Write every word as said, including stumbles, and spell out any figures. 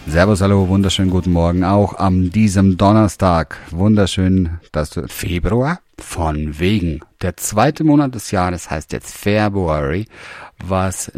Servus, hallo, wunderschönen guten Morgen. Auch an diesem Donnerstag. Wunderschön, dass du Februar von wegen. Der zweite Monat des Jahres heißt jetzt February, was